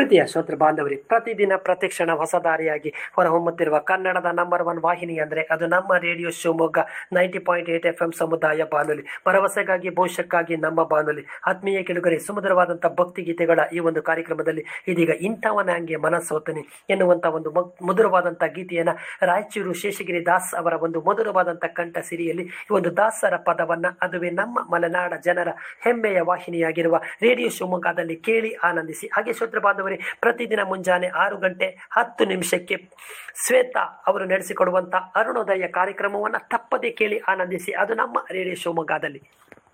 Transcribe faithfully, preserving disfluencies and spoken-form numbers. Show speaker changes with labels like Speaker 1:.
Speaker 1: ಪ್ರೀತಿಯ ಶ್ರೋತೃ ಬಾಂಧವರಿ, ಪ್ರತಿದಿನ ಪ್ರತಿಕ್ಷಣ ಹೊಸ ದಾರಿಯಾಗಿ ಹೊರಹೊಮ್ಮುತ್ತಿರುವ ಕನ್ನಡದ ನಂಬರ್ ಒನ್ ವಾಹಿನಿ ಅಂದರೆ ಅದು ನಮ್ಮ radio Shivamogga ninety point eight F M ಸಮುದಾಯ ಬಾನುಲಿ. ಭರವಸೆಗಾಗಿ ಭವಿಷ್ಯಕ್ಕಾಗಿ ನಮ್ಮ ಬಾನುಲಿ. ಆತ್ಮೀಯ ಕೆಡುಗರೆ, ಸುಮಧುರವಾದಂಥ ಭಕ್ತಿ ಗೀತೆಗಳ ಈ ಒಂದು ಕಾರ್ಯಕ್ರಮದಲ್ಲಿ ಇದೀಗ ಇಂಥವನಾಂಗೆ ಮನಸ್ಸೋತನೆ ಎನ್ನುವಂಥ ಒಂದು ಮಧುರವಾದಂಥ ಗೀತೆಯನ್ನು ರಾಯಚೂರು ಶೇಷಗಿರಿ ದಾಸ್ ಅವರ ಒಂದು ಮಧುರವಾದಂಥ ಕಂಠ ಸಿರಿಯಲ್ಲಿ ಈ ಒಂದು ದಾಸರ ಪದವನ್ನು, ಅದುವೇ ನಮ್ಮ ಮಲೆನಾಡ ಜನರ ಹೆಮ್ಮೆಯ ವಾಹಿನಿಯಾಗಿರುವ ರೇಡಿಯೋ ಶಿವಮೊಗ್ಗದಲ್ಲಿ ಕೇಳಿ ಆನಂದಿಸಿ. ಹಾಗೆ ಶ್ರೋತೃ ಬಾಂಧವರೇ, ಪ್ರತಿದಿನ ಮುಂಜಾನೆ ಆರು ಗಂಟೆ ಹತ್ತು ನಿಮಿಷಕ್ಕೆ ಶ್ವೇತಾ ಅವರು ನಡೆಸಿಕೊಡುವಂಥ ಅರುಣೋದಯ ಕಾರ್ಯಕ್ರಮವನ್ನು ತಪ್ಪದೇ ಕೇಳಿ ಆನಂದಿಸಿ. ಅದು ನಮ್ಮ ರೇಡಿಯೋ ಶಿವಮೊಗ್ಗದಲ್ಲಿ.